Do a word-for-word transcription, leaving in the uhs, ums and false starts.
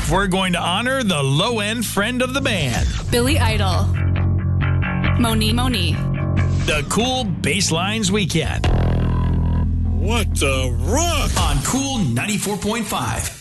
we're going to honor the low-end friend of the band. Billy Idol. Moni Moni. The Cool Basslines Weekend. What the rock? On Cool ninety-four point five.